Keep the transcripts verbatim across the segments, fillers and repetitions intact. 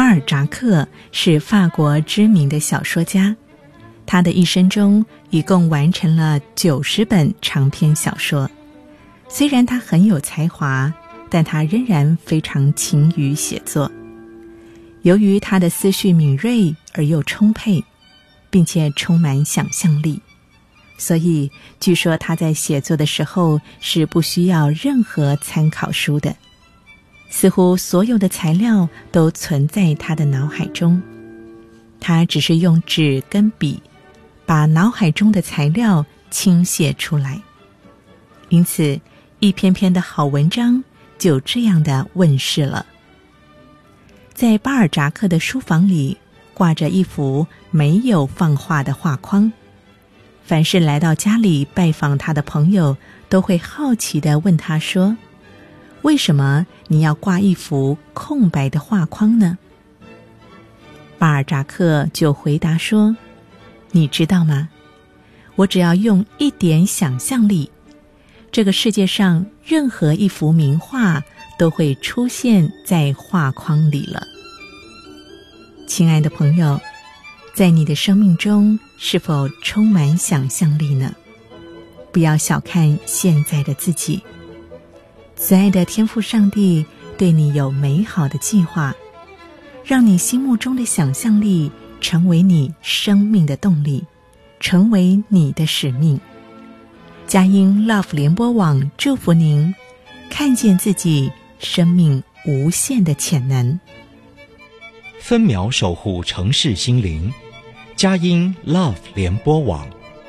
尔扎克是法国知名的小说家，他的一生中一共完成了九十本长篇小说。虽然他很有才华，但他仍然非常勤于写作。由于他的思绪敏锐而又充沛，并且充满想象力，所以据说他在写作的时候是不需要任何参考书的，似乎所有的材料都存在他的脑海中，他只是用纸跟笔把脑海中的材料倾泻出来，因此一篇篇的好文章就这样的问世了。在巴尔扎克的书房里挂着一幅没有放画的画框，凡是来到家里拜访他的朋友都会好奇地问他说，为什么你要挂一幅空白的画框呢？巴尔扎克就回答说，你知道吗？我只要用一点想象力，这个世界上任何一幅名画都会出现在画框里了。亲爱的朋友，在你的生命中是否充满想象力呢？不要小看现在的自己，慈爱的天父上帝对你有美好的计划，让你心目中的想象力成为你生命的动力，成为你的使命。佳音 Love 联播网祝福您看见自己生命无限的潜能， 分秒守护城市心灵。佳音 Love 联播网。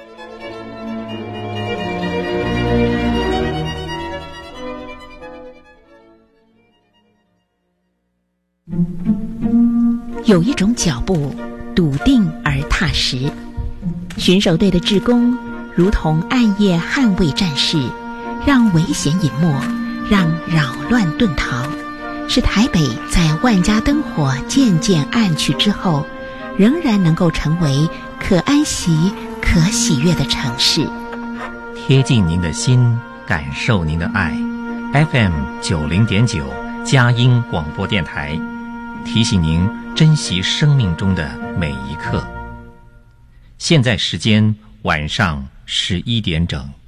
有一种脚步笃定而踏实，巡守队的志工如同暗夜捍卫战士，让危险隐没，让扰乱遁逃，使台北在万家灯火渐渐暗去之后，仍然能够成为可安息可喜悦的城市。 贴近您的心，感受您的爱。 F M 九零点九佳音广播电台，提醒您珍惜生命中的每一刻。现在时间晚上十一点整。